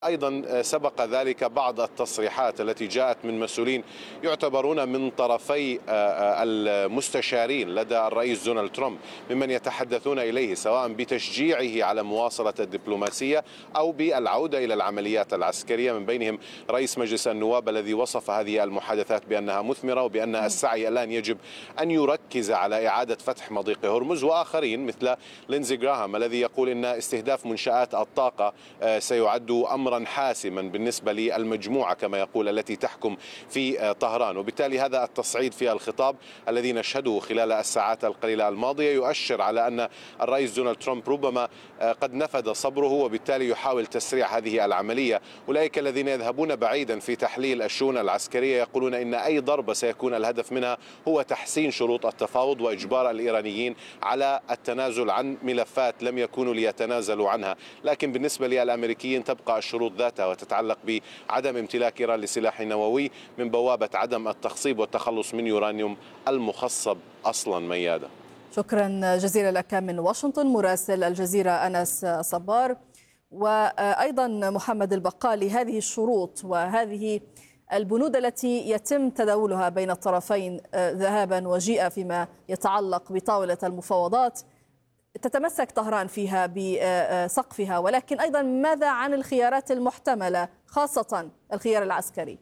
أيضا سبق ذلك بعض التصريحات التي جاءت من مسؤولين يعتبرون من طرفي المستشارين لدى الرئيس دونالد ترامب، ممن يتحدثون إليه سواء بتشجيعه على مواصلة الدبلوماسية أو بالعودة إلى العمليات العسكرية، من بينهم رئيس مجلس النواب الذي وصف هذه المحادثات بأنها مثمرة وبأن السعي الآن يجب أن يركز على إعادة فتح مضيق هرمز، وآخرين مثل لينزي غراهام الذي يقول أن استهداف منشآت الطاقة سيعد أمرا حاسما بالنسبة للمجموعة كما يقول التي تحكم في طهران. وبالتالي هذا التصعيد في الخطاب الذي نشهده خلال الساعات القليلة الماضية يؤشر على أن الرئيس دونالد ترامب ربما قد نفد صبره، وبالتالي يحاول تسريع هذه العملية. أولئك الذين يذهبون بعيدا في تحليل الشؤون العسكرية يقولون إن أي ضربة سيكون الهدف منها هو تحسين شروط التفاوض وإجبار الإيرانيين على التنازل عن ملفات لم يكونوا ليتنازلوا عنها. لكن بالنسبة للأمريكيين تبقى الشروط ذاتها وتتعلق بعدم امتلاك إيران لسلاح نووي من بوابة عدم التخصيب والتخلص من يورانيوم المخصب أصلا. ميادة، شكرا جزيلا لك من واشنطن مراسل الجزيرة أنس صبار. وأيضا محمد البقالي، هذه الشروط وهذه البنود التي يتم تداولها بين الطرفين ذهابا وجيئا فيما يتعلق بطاولة المفاوضات، تتمسك طهران فيها بسقفها، ولكن أيضا ماذا عن الخيارات المحتملة خاصة الخيار العسكري؟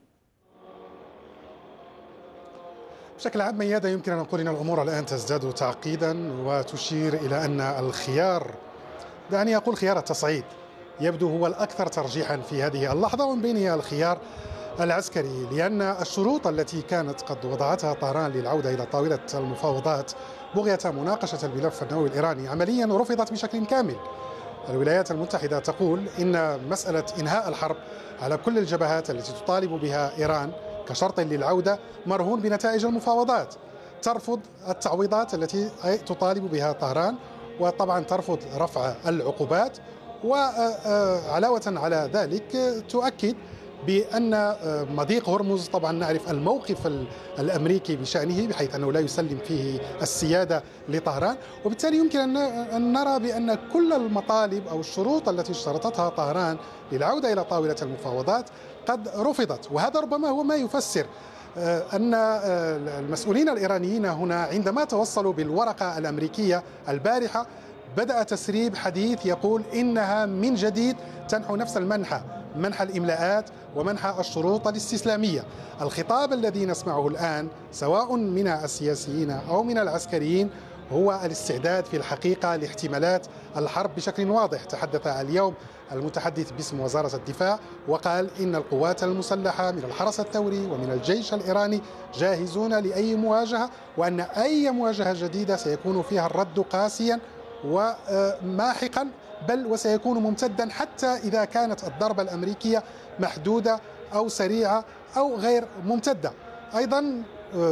بشكل عام ميادة يمكن أن نقول أن الأمور الآن تزداد تعقيدا وتشير إلى أن الخيار، دعني أقول خيار التصعيد، يبدو هو الأكثر ترجيحا في هذه اللحظة، ومن بينها الخيار العسكري، لأن الشروط التي كانت قد وضعتها طهران للعودة إلى طاولة المفاوضات بغية مناقشة الملف النووي الإيراني عمليا رفضت بشكل كامل. الولايات المتحدة تقول إن مسألة إنهاء الحرب على كل الجبهات التي تطالب بها إيران كشرط للعودة مرهون بنتائج المفاوضات، ترفض التعويضات التي تطالب بها طهران، وطبعا ترفض رفع العقوبات، وعلاوة على ذلك تؤكد بأن مضيق هرمز طبعا نعرف الموقف الأمريكي بشأنه بحيث أنه لا يسلم فيه السيادة لطهران، وبالتالي يمكن أن نرى بأن كل المطالب أو الشروط التي اشترطتها طهران للعودة إلى طاولة المفاوضات قد رفضت. وهذا ربما هو ما يفسر أن المسؤولين الإيرانيين هنا عندما توصلوا بالورقة الأمريكية البارحة بدأ تسريب حديث يقول إنها من جديد تنحو نفس المنحى، منحى الإملاءات ومنحى الشروط الاستسلامية. الخطاب الذي نسمعه الآن سواء من السياسيين أو من العسكريين هو الاستعداد في الحقيقة لاحتمالات الحرب بشكل واضح. تحدث اليوم المتحدث باسم وزارة الدفاع وقال إن القوات المسلحة من الحرس الثوري ومن الجيش الإيراني جاهزون لأي مواجهة، وأن أي مواجهة جديدة سيكون فيها الرد قاسيا وماحقا، بل وسيكون ممتدا حتى إذا كانت الضربة الأمريكية محدودة أو سريعة أو غير ممتدة. أيضا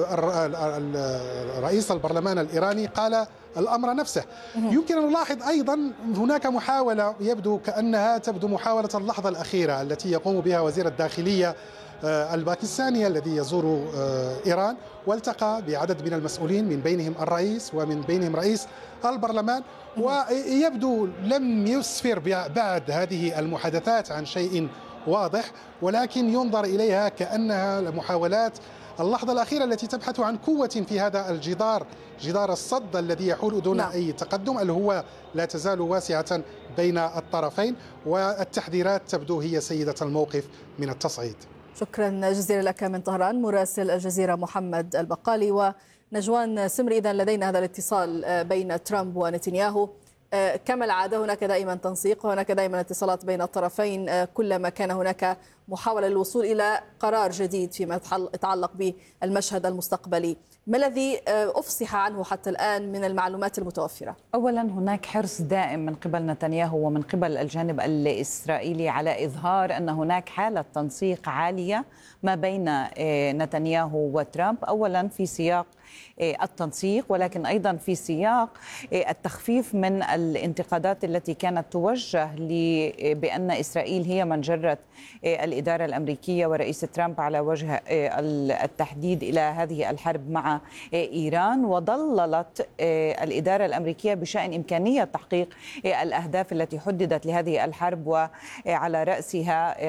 رئيس البرلمان الإيراني قال الأمر نفسه. يمكن أن نلاحظ أيضا هناك محاولة يبدو كأنها تبدو محاولة اللحظة الأخيرة التي يقوم بها وزير الداخلية الباكستاني الذي يزور إيران، والتقى بعدد من المسؤولين من بينهم الرئيس ومن بينهم رئيس البرلمان، ويبدو لم يسفر بعد هذه المحادثات عن شيء واضح، ولكن ينظر إليها كأنها محاولات اللحظة الأخيرة التي تبحث عن قوة في هذا الجدار، جدار الصد الذي يحول دون أي تقدم، الهوة لا تزال واسعة بين الطرفين، والتحذيرات تبدو هي سيدة الموقف من التصعيد. شكرا جزيلا لك من طهران مراسل الجزيرة محمد البقالي. ونجوان سمري، إذا لدينا هذا الاتصال بين ترامب ونتنياهو، كما العادة هناك دائما تنسيق وهناك دائما اتصالات بين الطرفين كلما كان هناك محاولة للوصول إلى قرار جديد فيما يتعلق بالمشهد المستقبلي. ما الذي أفصح عنه حتى الآن من المعلومات المتوفرة؟ أولا هناك حرص دائم من قبل نتنياهو ومن قبل الجانب الإسرائيلي على إظهار أن هناك حالة تنسيق عالية ما بين نتنياهو وترامب، أولا في سياق التنسيق، ولكن أيضا في سياق التخفيف من الانتقادات التي كانت توجه بأن إسرائيل هي من جرت الإدارة الأمريكية ورئيس ترامب على وجه التحديد إلى هذه الحرب مع إيران، وضللت الإدارة الأمريكية بشأن إمكانية تحقيق الأهداف التي حددت لهذه الحرب، وعلى رأسها